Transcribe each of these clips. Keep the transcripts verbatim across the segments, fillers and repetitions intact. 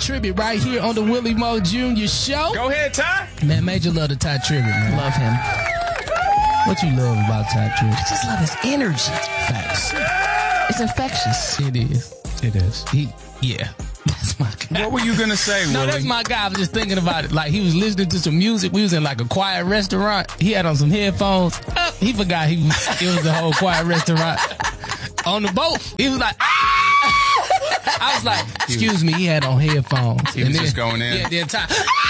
Tribbett right here on the Willie Moe Junior Show. Go ahead, Ty. Man, Major love the Ty Tribbett, man. Love him. What you love about Ty Tribbett? I just love his energy. Facts. It's infectious. It is. It is. He, yeah. That's my guy. What were you going to say, No, Willie? that's my guy. I was just thinking about it. Like, he was listening to some music. We was in, like, a quiet restaurant. He had on some headphones. Oh, he forgot he was, it was the whole quiet restaurant. On the boat, he was like, ah! I was like, excuse me, he had on headphones. He was then, just going in. Yeah, then Ty,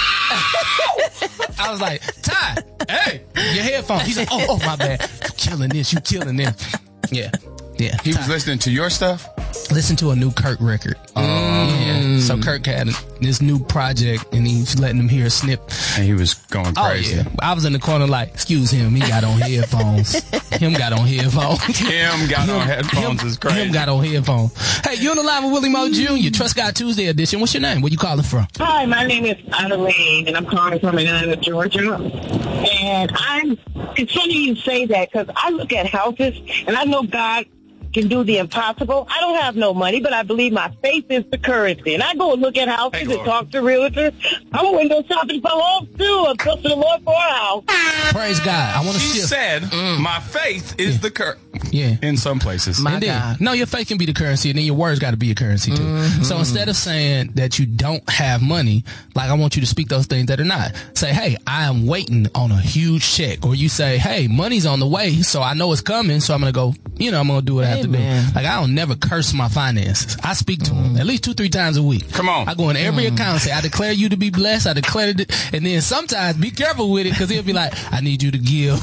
I was like, Ty, hey, your headphones. He's like, oh, oh, my bad. You killing this, you killing them. Yeah, yeah. He Ty. was listening to your stuff? Listen to a new Kirk record. Oh. Yeah. So Kirk had this new project, and he's letting them hear a snip. And he was going crazy. Oh, yeah. I was in the corner like, excuse him, he got on headphones. Him got on headphones. Him got on headphones him, is crazy. Him got on headphones. Hey, you're on the line with Willie Moe Junior Trust God Tuesday edition. What's your name? Where you calling from? Hi, my name is Adelaide, and I'm calling from Atlanta, Georgia. And I'm, it's funny you say that, because I look at houses, and I know God can do the impossible. I don't have no money, but I believe my faith is the currency. And I go and look at houses and talk to realtors. I'm a window shopping for homes too. I'm trusting the Lord for a house. Praise God. I want to She shift. said, mm. my faith is Yeah. the currency. Yeah. In some places. My Indeed. God. No, your faith can be the currency, and then your words got to be your currency too. Mm-hmm. So instead of saying that you don't have money, like I want you to speak those things that are not. Say, hey, I am waiting on a huge check. Or you say, hey, money's on the way, so I know it's coming, so I'm going to go, you know, I'm going to do what I have to Amen. do. Like, I don't never curse my finances. I speak to them at least two, three times a week. Come on. I go in every account and say, I declare you to be blessed. I declare it. And then sometimes be careful with it, because he'll be like, I need you to give.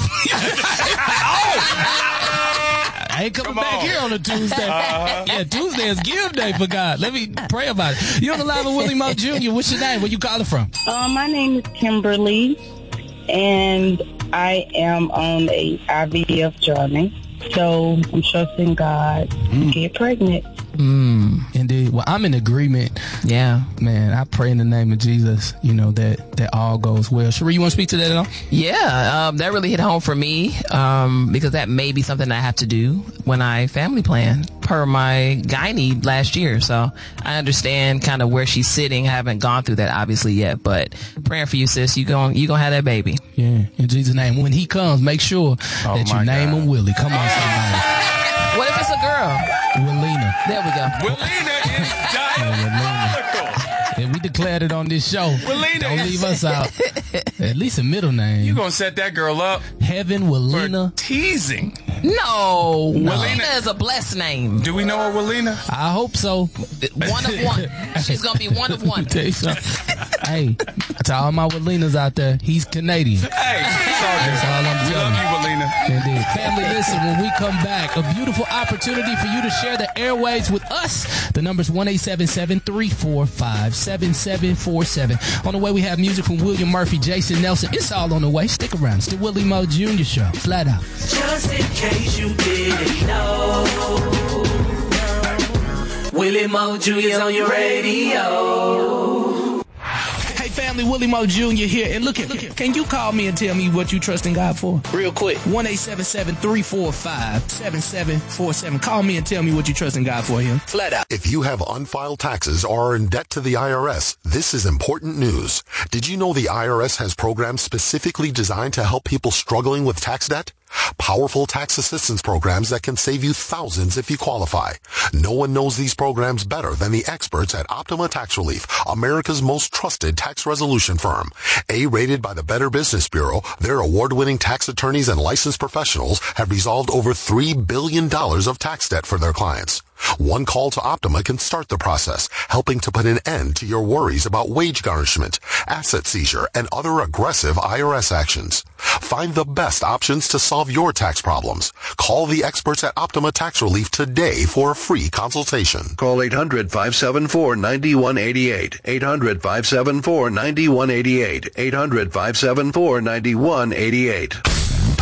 I ain't coming Come back on. here on a Tuesday. Uh-huh. Yeah, Tuesday is give day for God. Let me pray about it. You're on the line with Willie Moe Junior What's your name? Where you calling from? Uh, my name is Kimberly, and I am on a I V F journey. So I'm trusting God to get pregnant. Mm, indeed. Well, I'm in agreement. Yeah. Man, I pray in the name of Jesus, you know, that, that all goes well. Cherie, you want to speak to that at all? Yeah, um, that really hit home for me um, because that may be something I have to do when I family plan per my gynae last year. So I understand kind of where she's sitting. I haven't gone through that obviously yet, but praying for you, sis. You gon' you gonna have that baby. Yeah, in Jesus' name. When he comes, make sure Oh, that you my name God. him Willie. Come on, somebody. What if it's a girl? Willina. There we go. Willina is diabolical. Yeah, we declared it on this show. Willina Don't is- leave us out. At least a middle name. You gonna set that girl up Heaven for Willina. teasing. No. Willina. Willina is a blessed name. Do we know a Willina? I hope so. One of one. She's going to be one of one. Tell you something. Hey, to all my Willinas out there, he's Canadian. Hey, That's all I'm we telling love you. you, Willina. Indeed. Family, listen, when we come back, a beautiful opportunity for you to share the airwaves with us. The number's one eight seven seven, three four five, seven seven four seven. On the way, we have music from William Murphy, Jason Nelson. It's all on the way. Stick around. It's the Willie Moe Junior Show. Flat out. Just in case you didn't know, Willie Moe Junior's on your radio. Hey family, Willie Moe Junior here. And look, at, look at, can you call me and tell me what you trusting God for? Real quick. one eight seven seven, three four five, seven seven four seven. Call me and tell me what you trusting God for here. Flat out. If you have unfiled taxes or are in debt to the I R S, this is important news. Did you know the I R S has programs specifically designed to help people struggling with tax debt? Powerful tax assistance programs that can save you thousands if you qualify. No one knows these programs better than the experts at Optima Tax Relief, America's most trusted tax resolution firm. A-rated by the Better Business Bureau, their award-winning tax attorneys and licensed professionals have resolved over three billion dollars of tax debt for their clients. One call to Optima can start the process, helping to put an end to your worries about wage garnishment, asset seizure, and other aggressive I R S actions. Find the best options to solve your tax problems. Call the experts at Optima Tax Relief today for a free consultation. Call eight hundred, five seven four, nine one eight eight. eight hundred, five seven four, nine one eight eight. eight hundred, five seven four, nine one eight eight.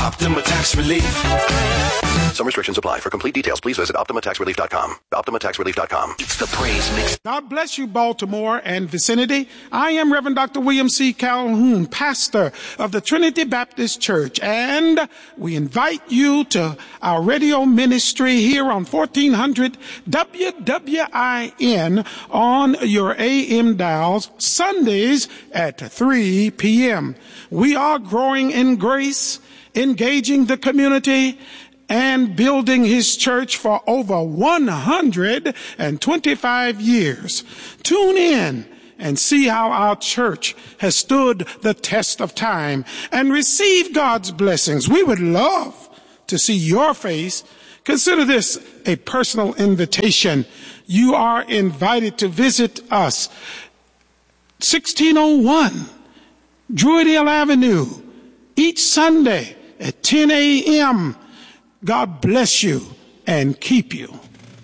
Optima Tax Relief. Some restrictions apply. For complete details, please visit Optima Tax Relief dot com. Optima Tax Relief dot com. It's the praise mix. God bless you, Baltimore and vicinity. I am Reverend Doctor William C. Calhoun, pastor of the Trinity Baptist Church, and we invite you to our radio ministry here on fourteen hundred W W I N on your A M dials, Sundays at three p.m. We are growing in grace, engaging the community, and building his church for over one hundred twenty-five years. Tune in and see how our church has stood the test of time and receive God's blessings. We would love to see your face. Consider this a personal invitation. You are invited to visit us. sixteen oh one Druidale Avenue, each Sunday at ten a.m. God bless you and keep you.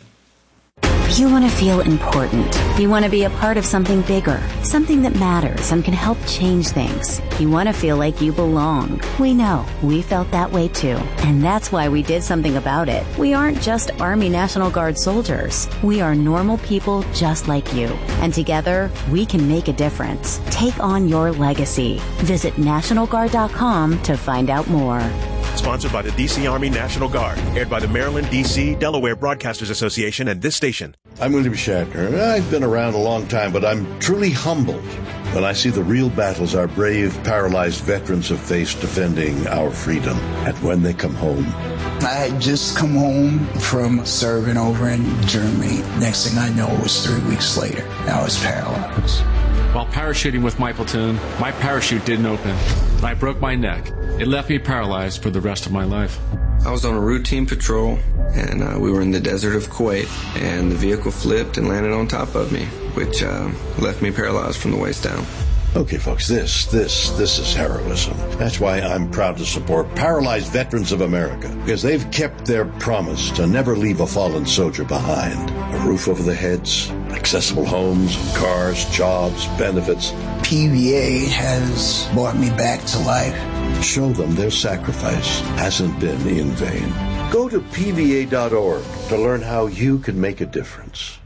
You want to feel important. You want to be a part of something bigger, something that matters and can help change things. You want to feel like you belong. We know. We felt that way too. And that's why we did something about it. We aren't just Army National Guard soldiers. We are normal people just like you. And together, we can make a difference. Take on your legacy. Visit National Guard dot com to find out more. Sponsored by the D C Army National Guard. Aired by the Maryland, D C, Delaware Broadcasters Association and this station. I'm William Shatner. I've been around a long time, but I'm truly humbled when I see the real battles our brave, paralyzed veterans have faced defending our freedom. And when they come home. I had just come home from serving over in Germany. Next thing I know, it was three weeks later. I was paralyzed. While parachuting with my platoon, my parachute didn't open. I broke my neck. It left me paralyzed for the rest of my life. I was on a routine patrol, and uh, we were in the desert of Kuwait, and the vehicle flipped and landed on top of me, which uh, left me paralyzed from the waist down. Okay, folks, this, this, this is heroism. That's why I'm proud to support Paralyzed Veterans of America, because they've kept their promise to never leave a fallen soldier behind. A roof over their heads, accessible homes, cars, jobs, benefits. P V A has brought me back to life. Show them their sacrifice hasn't been in vain. Go to P V A dot org to learn how you can make a difference.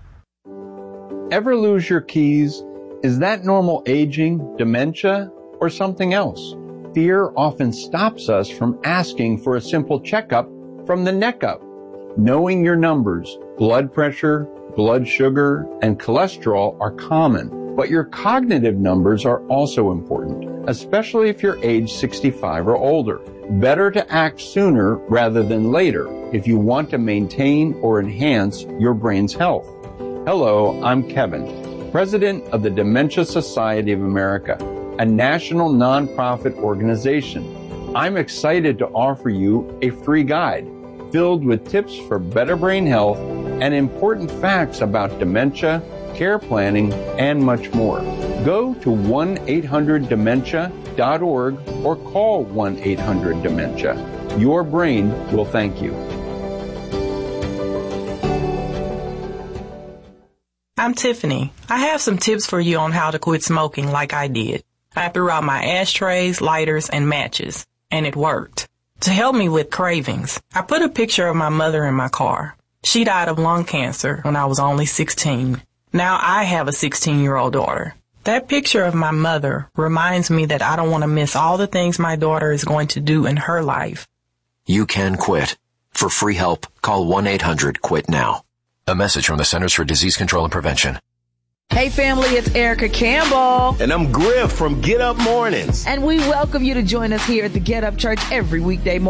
Ever lose your keys? Is that normal aging, dementia, or something else? Fear often stops us from asking for a simple checkup from the neck up. Knowing your numbers, blood pressure, blood sugar, and cholesterol are common, but your cognitive numbers are also important, especially if you're age sixty-five or older. Better to act sooner rather than later if you want to maintain or enhance your brain's health. Hello, I'm Kevin, President of the Dementia Society of America, a national nonprofit organization. I'm excited to offer you a free guide filled with tips for better brain health and important facts about dementia, care planning, and much more. Go to one eight hundred dementia dot org or call one eight hundred dementia. Your brain will thank you. I'm Tiffany. I have some tips for you on how to quit smoking like I did. I threw out my ashtrays, lighters, and matches, and it worked. To help me with cravings, I put a picture of my mother in my car. She died of lung cancer when I was only sixteen. Now I have a sixteen-year-old daughter. That picture of my mother reminds me that I don't want to miss all the things my daughter is going to do in her life. You can quit. For free help, call one eight hundred quit now. A message from the Centers for Disease Control and Prevention. Hey family, it's Erica Campbell. And I'm Griff from Get Up Mornings. And we welcome you to join us here at the Get Up Church every weekday morning.